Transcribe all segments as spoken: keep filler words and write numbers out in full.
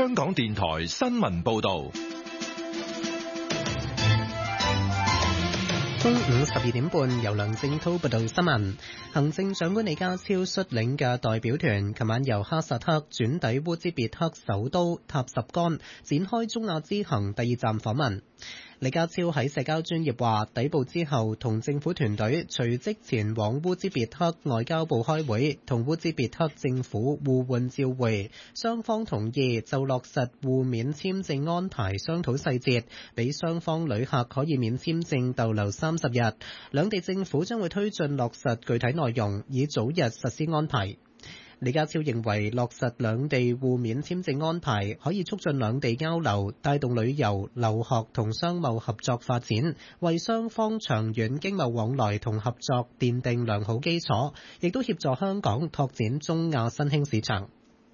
香港電台新聞報道。 中午十二點半，由梁正滔報道新聞。行政長官李家超率領嘅代表團，琴晚由哈薩克轉抵烏茲別克首都塔什干，展開中亞之行第二站訪問。李家超喺社交專頁話，抵埗之後同政府團隊隨即前往烏茲別克外交部開會，同烏茲別克政府互換照會，雙方同意就落實互免簽證安排商討細節，俾雙方旅客可以免簽證逗留三十日。兩地政府將會推進落實具體內容，以早日實施安排。李家超認為落實兩地互免簽證安排可以促進兩地交流，帶動旅遊、留學同商貿合作發展，為雙方長遠經貿往來同合作奠定良好基礎，亦都協助香港拓展中亞新興市場。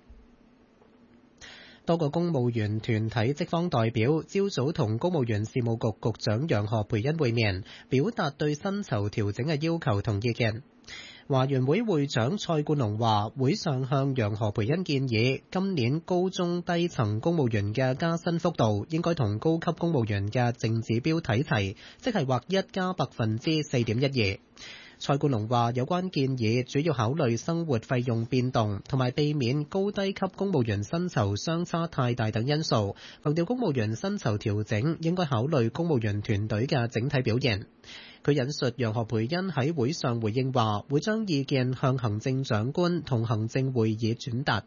多個公務員團體職方代表朝早同公務員事務局局長楊何蓓茵會面，表達對薪酬調整嘅要求同意見。華員會會長蔡冠龍話，會上向楊何蓓茵建議，今年高中低層公務員嘅加薪幅度應該同高級公務員嘅淨指標睇齊，即係劃一加百分之四點一二。蔡冠龍話，有關建議主要考慮生活費用變動同埋避免高低級公務員薪酬相差太大等因素，強調公務員薪酬調整應該考慮公務員團隊嘅整體表現。佢引述楊何蓓茵喺會上回應話，會將意見向行政長官同行政會議轉達。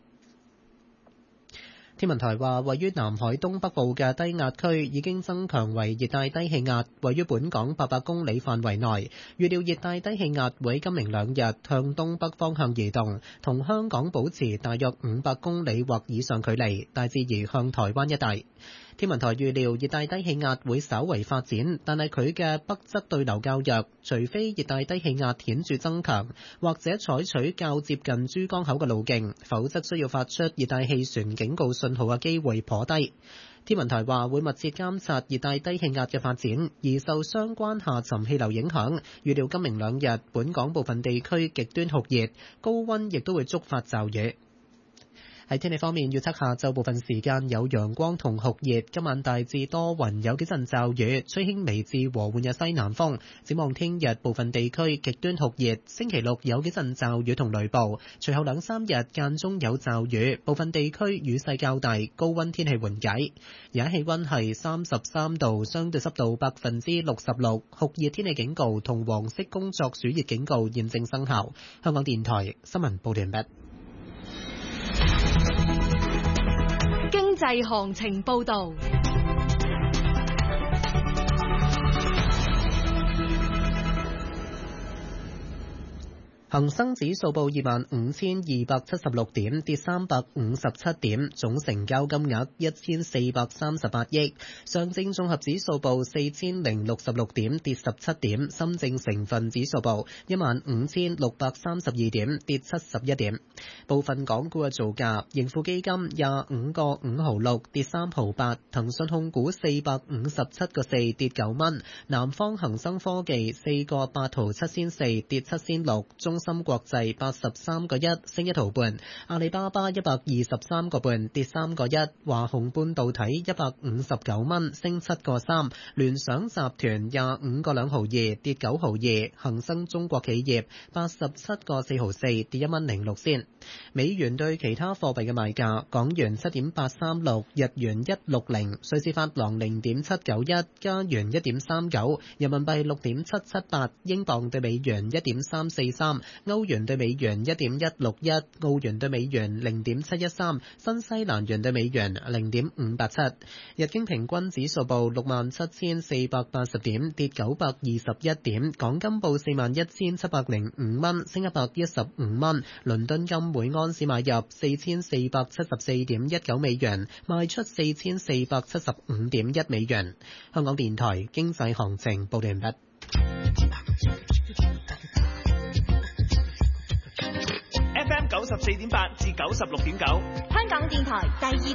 天文台話，位於南海東北部嘅低壓區已經增強為熱帶低氣壓，位於本港八百公里範圍內。預料熱帶低氣壓會今明兩日向東北方向移動，同香港保持大約五百公里或以上距離，大致移向台灣一帶。天文台預料熱帶低氣壓會稍為發展，但係佢嘅北側對流較弱，除非熱帶低氣壓顯著增強，或者採取較接近珠江口嘅路徑，否則需要發出熱帶氣旋警告信號嘅機會頗低。天文台話會密切監察熱帶低氣壓嘅發展，而受相關下沉氣流影響，預料今明兩日本港部分地區極端酷熱，高溫亦都會觸發驟雨。喺天氣方面，預測下晝部分時間有陽光同酷熱，今晚大致多雲，有幾陣驟雨，吹輕微至和緩嘅西南風。展望聽日部分地區極端酷熱，星期六有幾陣驟雨同雷暴，隨後兩三日間中有驟雨，部分地區雨勢較大，高溫天氣緩解。而家氣溫係三十三度，相對濕度百分之六十六，酷熱天氣警告同黃色工作暑熱警告現正生效。香港電台新聞報道完畢。 經濟行情報道。 恒生指數報二萬五千二百七十六點，跌三百五十七點，總成交金額一千四百三十八億。上證綜合指數報四千零六十六點，跌十七點。深證成分指數報一萬五千六百三十二點，跌七十一點。部分港股嘅造價：盈富基金廿五個五毫六，跌三毫八；騰訊控股四百五十七個四，跌九蚊；南方恒生科技四個八毫七仙四，跌七仙六；中中芯國際八十三個一，升一毫半；阿里巴巴一百二十三個半，跌三個一；華虹半導體一百五十九蚊，升七個三；聯想集團廿五個兩毫二，跌九毫二；恒生中國企業八十七個四毫四，跌一蚊零六仙。美元對其他貨幣嘅賣價：港元七點八三六，日元一六零，瑞士法郎零點七九一，加元一點三九，人民幣六點七七八，英鎊對美元一點三四三。歐元對美元一點一六一，澳元對美元零點七一三，新西蘭元對美元零點五八七。日經平均指數報六萬七千四百八十點，跌九百二十一點。港金報四萬一千七百零五蚊，升一百一十五蚊。倫敦金每安士買入四千四百七十四點一九美元，賣出四千四百七十五點一美元。香港電台經濟行情報道完畢。 F M 九十四點八至九十六點九， 香港電台第二